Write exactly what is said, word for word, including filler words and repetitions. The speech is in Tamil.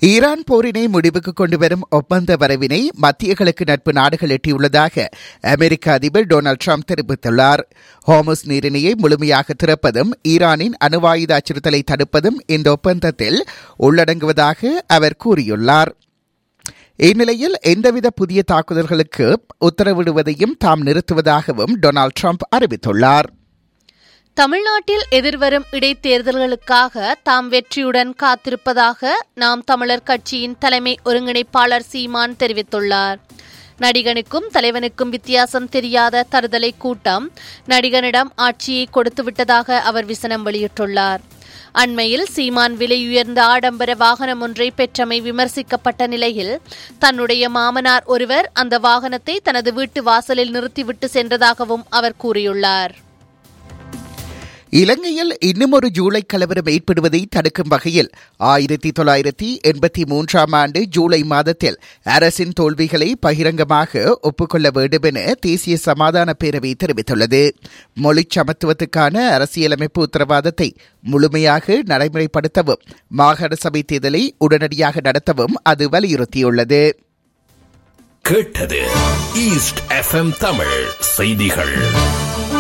ஈரான் போரினை முடிவுக்கு கொண்டுவரும் ஒப்பந்த வரைவினை மத்திய கிழக்கு நட்பு நாடுகள் எட்டியுள்ளதாக அமெரிக்க அதிபர் டொனால்டு டிரம்ப் தெரிவித்துள்ளார். ஹோர்முஸ் நீரிணையை முழுமையாக திறப்பதும் ஈரானின் அணுவாயுத அச்சுறுத்தலை தடுப்பதும் இந்த ஒப்பந்தத்தில் உள்ளடங்குவதாக அவர் கூறியுள்ளார். இந்நிலையில் எந்தவித புதிய தாக்குதல்களுக்கு உத்தரவிடுவதையும் தாம் நிறுத்துவதாகவும் டொனால்டு டிரம்ப் அறிவித்துள்ளார். தமிழ்நாட்டில் எதிர்வரும் இடைத்தேர்தல்களுக்காக தாம் வெற்றியுடன் காத்திருப்பதாக நாம் தமிழர் கட்சியின் தலைமை ஒருங்கிணைப்பாளர் சீமான் தெரிவித்துள்ளார். நடிகனுக்கும் தலைவனுக்கும் வித்தியாசம் தெரியாத தருதலை கூட்டம் நடிகனிடம் ஆட்சியை கொடுத்துவிட்டதாக அவர் விசனம் வெளியிட்டுள்ளார். அண்மையில் சீமான் விலையுயர்ந்த ஆடம்பர வாகனம் ஒன்றை பெற்றமை விமர்சிக்கப்பட்ட நிலையில் தன்னுடைய மாமனார் ஒருவர் அந்த வாகனத்தை தனது வீட்டு வாசலில் நிறுத்திவிட்டு சென்றதாகவும் அவர் கூறியுள்ளார். இலங்கையில் இன்னும் ஒரு ஜூலை கலவரம் ஏற்படுவதை தடுக்கும் வகையில் ஆயிரத்தி தொள்ளாயிரத்தி எண்பத்தி மூன்றாம் ஆண்டு ஜூலை மாதத்தில் அரசின் தோல்விகளை பகிரங்கமாக ஒப்புக்கொள்ள வேண்டும் என தேசிய சமாதான பேரவை தெரிவித்துள்ளது. மொழி சமத்துவத்துக்கான அரசியலமைப்பு உத்தரவாதத்தை முழுமையாக நடைமுறைப்படுத்தவும் மாகாண சபை தேர்தலை உடனடியாக நடத்தவும் அது வலியுறுத்தியுள்ளது. கேட்டது ஈஸ்ட் எஃப்எம் தமிழ் செய்திகள்.